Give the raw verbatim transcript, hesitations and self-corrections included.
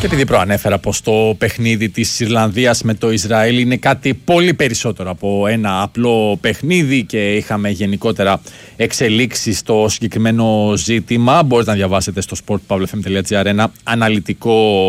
Και επειδή προανέφερα πως το παιχνίδι της Ιρλανδίας με το Ισραήλ είναι κάτι πολύ περισσότερο από ένα απλό παιχνίδι και είχαμε γενικότερα εξελίξεις στο συγκεκριμένο ζήτημα, μπορείτε να διαβάσετε στο sport pavlefm τελεία gr ένα αναλυτικό